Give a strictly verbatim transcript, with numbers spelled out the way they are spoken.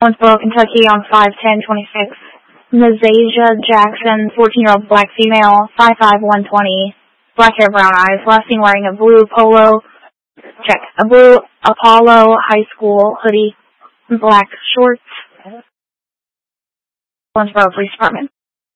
Owensboro, Kentucky on five ten twenty-six. Nazasia Jackson, fourteen-year-old black female, five five, one twenty. Black hair, brown eyes. Last seen wearing a blue polo, check, a blue Apollo high school hoodie, black shorts. Owensboro Police Department.